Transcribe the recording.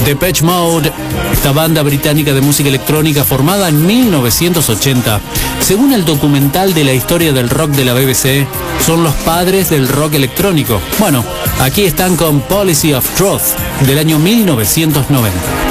Depeche Mode, esta banda británica de música electrónica formada en 1980, según el documental de la historia del rock de la BBC, son los padres del rock electrónico. Bueno, aquí están con Policy of Truth del año 1990.